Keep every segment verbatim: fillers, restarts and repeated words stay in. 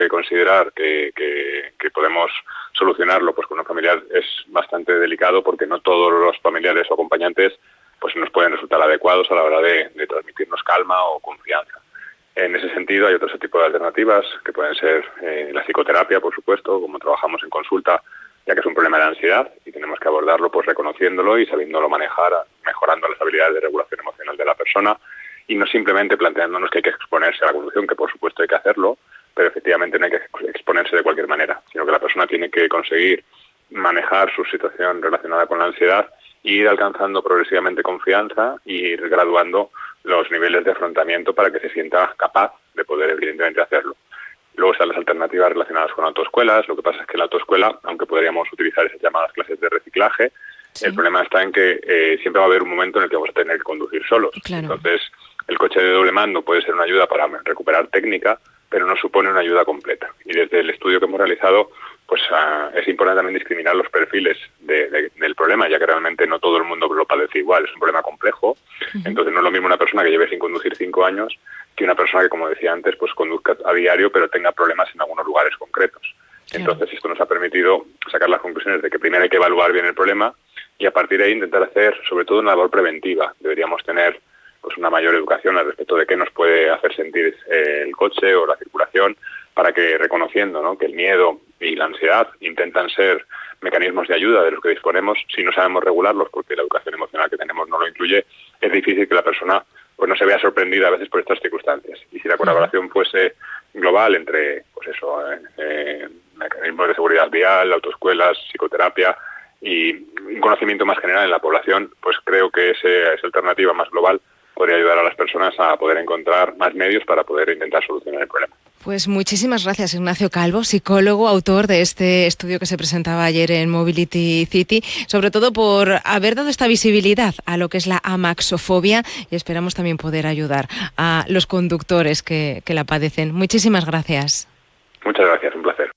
que considerar que, que, que podemos solucionarlo pues con un familiar es bastante delicado, porque no todos los familiares o acompañantes pues nos pueden resultar adecuados a la hora de, de transmitirnos calma o confianza. En ese sentido hay otro tipo de alternativas que pueden ser eh, la psicoterapia, por supuesto, como trabajamos en consulta, ya que es un problema de ansiedad y tenemos que abordarlo pues reconociéndolo y sabiéndolo manejar, mejorando las habilidades de regulación emocional de la persona, y no simplemente planteándonos que hay que exponerse a la conducción, que por supuesto hay que hacerlo, pero efectivamente no hay que exponerse de cualquier manera, sino que la persona tiene que conseguir manejar su situación relacionada con la ansiedad e ir alcanzando progresivamente confianza y ir graduando los niveles de afrontamiento para que se sienta capaz de poder evidentemente hacerlo. Luego están las alternativas relacionadas con autoescuelas. Lo que pasa es que en la autoescuela, aunque podríamos utilizar esas llamadas clases de reciclaje, sí, el problema está en que eh, siempre va a haber un momento en el que vamos a tener que conducir solos. Claro. Entonces, el coche de doble mando puede ser una ayuda para recuperar técnica, pero no supone una ayuda completa. Y desde el estudio que hemos realizado, pues uh, es importante también discriminar los perfiles de, de, del problema, ya que realmente no todo el mundo lo padece igual. Es un problema complejo. Uh-huh. Entonces no es lo mismo una persona que lleve sin conducir cinco años que una persona que, como decía antes, pues conduzca a diario pero tenga problemas en algunos lugares concretos. Claro. Entonces esto nos ha permitido sacar las conclusiones de que primero hay que evaluar bien el problema y a partir de ahí intentar hacer sobre todo una labor preventiva. Deberíamos tener pues una mayor educación al respecto de qué nos puede hacer sentir eh, el coche o la circulación, para que, reconociendo, ¿no?, que el miedo y la ansiedad intentan ser mecanismos de ayuda de los que disponemos, si no sabemos regularlos, porque la educación emocional que tenemos no lo incluye, es difícil que la persona pues no se vea sorprendida a veces por estas circunstancias. Y si la colaboración fuese global entre, pues eso, eh, eh, mecanismos de seguridad vial, autoescuelas, psicoterapia y un conocimiento más general en la población, pues creo que ese, esa alternativa más global podría ayudar a las personas a poder encontrar más medios para poder intentar solucionar el problema. Pues muchísimas gracias, Ignacio Calvo, psicólogo, autor de este estudio que se presentaba ayer en Mobility City, sobre todo por haber dado esta visibilidad a lo que es la amaxofobia, y esperamos también poder ayudar a los conductores que, que la padecen. Muchísimas gracias. Muchas gracias, un placer.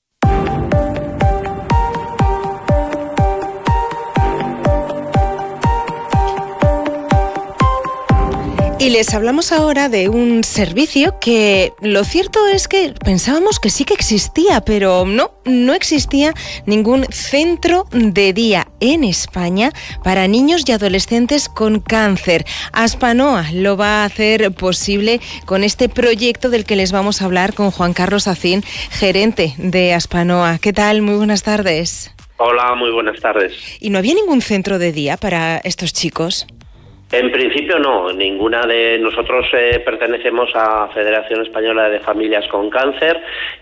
Y les hablamos ahora de un servicio que lo cierto es que pensábamos que sí que existía, pero no, no existía ningún centro de día en España para niños y adolescentes con cáncer. Aspanoa lo va a hacer posible con este proyecto del que les vamos a hablar con Juan Carlos Acín, gerente de Aspanoa. ¿Qué tal? Muy buenas tardes. Hola, muy buenas tardes. ¿Y no había ningún centro de día para estos chicos? En principio no, ninguna de nosotros eh, pertenecemos a Federación Española de Familias con Cáncer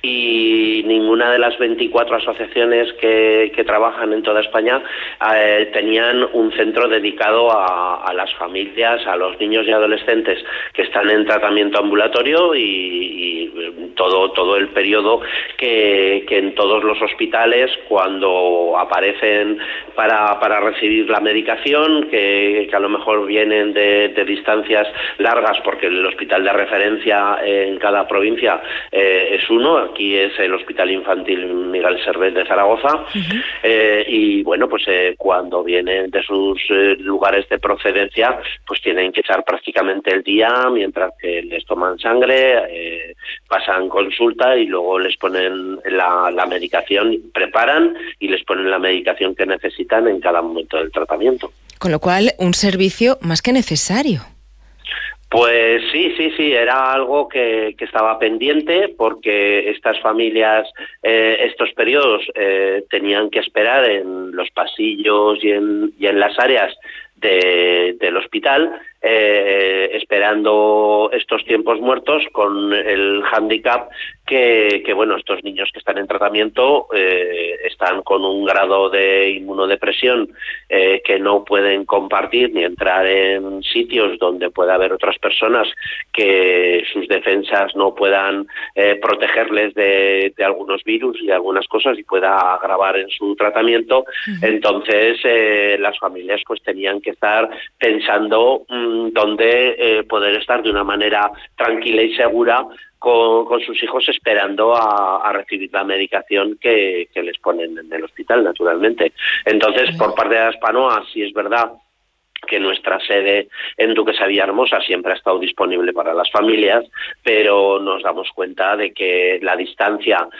y ninguna de las veinticuatro asociaciones que, que trabajan en toda España eh, tenían un centro dedicado a, a las familias, a los niños y adolescentes que están en tratamiento ambulatorio y, y todo, todo el periodo que, que en todos los hospitales cuando aparecen para, para recibir la medicación, que, que a lo mejor vienen de, de distancias largas porque el hospital de referencia en cada provincia eh, es uno, aquí es el Hospital Infantil Miguel Servet de Zaragoza. Uh-huh. eh, y bueno, pues eh, cuando vienen de sus eh, lugares de procedencia pues tienen que echar prácticamente el día mientras que les toman sangre, eh, pasan consulta y luego les ponen la, la medicación, preparan y les ponen la medicación que necesitan en cada momento del tratamiento. Con lo cual, un servicio más que necesario. Pues sí, sí, sí, era algo que, que estaba pendiente porque estas familias, eh, estos periodos, eh, tenían que esperar en los pasillos y en, y en las áreas de, del hospital, eh, esperando estos tiempos muertos con el hándicap que, que, bueno, estos niños que están en tratamiento eh, están con un grado de inmunodepresión eh, que no pueden compartir ni entrar en sitios donde pueda haber otras personas que sus defensas no puedan eh, protegerles de, de algunos virus y algunas cosas y pueda agravar en su tratamiento. Uh-huh. Entonces eh, las familias pues tenían que estar pensando mmm, dónde eh, poder estar de una manera tranquila y segura Con, con sus hijos esperando a, a recibir la medicación que, que les ponen en el hospital, naturalmente. Entonces, por parte de Aspanoa, sí es verdad que nuestra sede en Duquesa de Villahermosa siempre ha estado disponible para las familias, pero nos damos cuenta de que la distancia